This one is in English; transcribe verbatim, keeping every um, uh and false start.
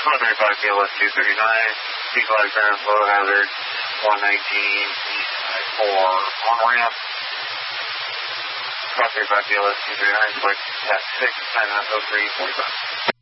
one thirty-five K L S two thirty-nine, peak light current flow hazard, one nineteen, four on ramp. one thirty-five K L S two thirty-nine, quick, tap six, nine nine oh three, forty-five.